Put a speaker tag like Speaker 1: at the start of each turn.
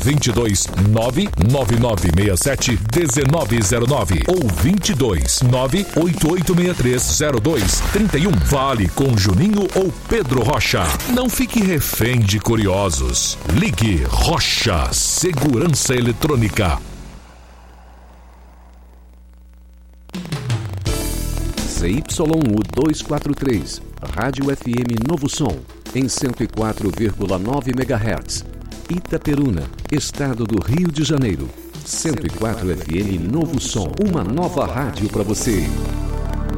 Speaker 1: 22 99967 1909 ou 22 988630231. Fale com Juninho ou Pedro Rocha. Não fique refém de curiosos. Ligue Rocha Segurança Eletrônica.
Speaker 2: ZYU 243, Rádio FM Novo Som, em 104,9 MHz. Itaperuna, Estado do Rio de Janeiro. 104 FM Novo Som, uma nova rádio para você.